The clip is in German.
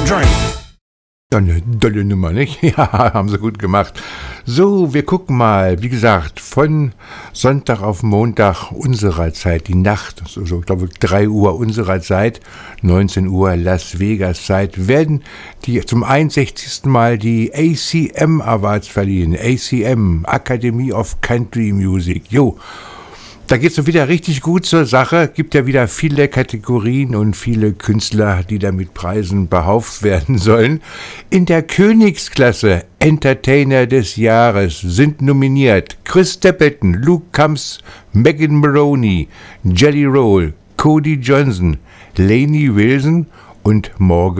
Journey. Eine dolle Nummer, nicht? Ja, haben sie gut gemacht. So, wir gucken mal, wie gesagt, von Sonntag auf Montag unserer Zeit, die Nacht, so ich glaube 3 Uhr unserer Zeit, 19 Uhr Las Vegas Zeit, werden die zum 61. Mal die ACM Awards verliehen. ACM, Academy of Country Music. Jo. Da geht es wieder richtig gut zur Sache. Gibt ja wieder viele Kategorien und viele Künstler, die da mit Preisen behauft werden sollen. In der Königsklasse Entertainer des Jahres sind nominiert Chris Stapleton, Luke Combs, Megan Maroney, Jelly Roll, Cody Johnson, Lainey Wilson und Morgan